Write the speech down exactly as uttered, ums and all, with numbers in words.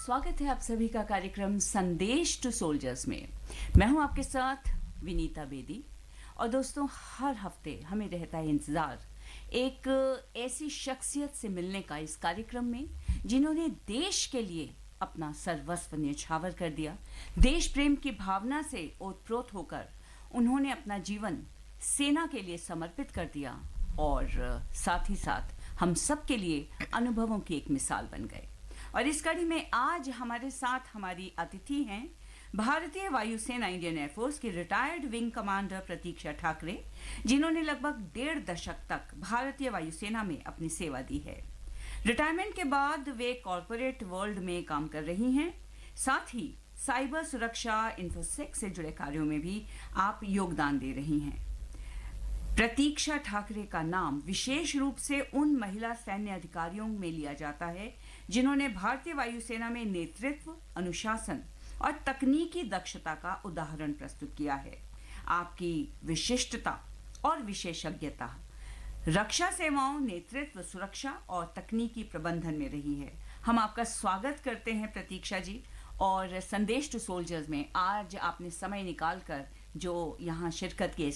स्वागत है आप सभी का कार्यक्रम संदेश टू सोल्जर्स में। मैं हूं आपके साथ विनीता बेदी। और दोस्तों, हर हफ्ते हमें रहता है इंतज़ार एक ऐसी शख्सियत से मिलने का इस कार्यक्रम में जिन्होंने देश के लिए अपना सर्वस्व न्यौछावर कर दिया। देश प्रेम की भावना से ओतप्रोत होकर उन्होंने अपना जीवन सेना के लिए समर्पित कर दिया और साथ ही साथ हम सब के लिए अनुभवों की एक मिसाल बन गए। और इस कड़ी में आज हमारे साथ हमारी अतिथि हैं भारतीय वायुसेना इंडियन एयरफोर्स की रिटायर्ड विंग कमांडर प्रतीक्षा ठाकरे, जिन्होंने लगभग डेढ़ दशक तक भारतीय वायुसेना में अपनी सेवा दी है। रिटायरमेंट के बाद वे कॉरपोरेट वर्ल्ड में काम कर रही हैं। साथ ही साइबर सुरक्षा, इन्फोसेक से जुड़े कार्यों में भी आप योगदान दे रही हैं। प्रतीक्षा ठाकरे का नाम विशेष रूप से उन महिला सैन्य अधिकारियों में लिया जाता है जिन्होंने भारतीय वायुसेना में नेतृत्व, अनुशासन और तकनीकी दक्षता का उदाहरण प्रस्तुत किया है। आपकी विशिष्टता और विशेषज्ञता रक्षा सेवाओं, नेतृत्व, सुरक्षा और तकनीकी प्रबंधन में रही है। हम आपका स्वागत करते हैं प्रतीक्षा जी। और संदेश टू सोल्जर्स में आज आपने समय निकालकर जो यहाँ शिरकत की